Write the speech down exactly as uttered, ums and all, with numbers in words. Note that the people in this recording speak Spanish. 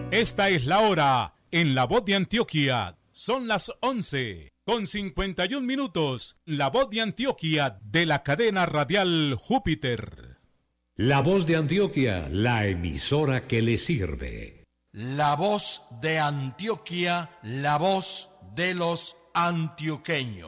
Esta es la hora en La Voz de Antioquia. Son las once con cincuenta y un minutos. La Voz de Antioquia de la cadena radial Júpiter. La Voz de Antioquia, la emisora que le sirve. La Voz de Antioquia, la voz de los antioqueños.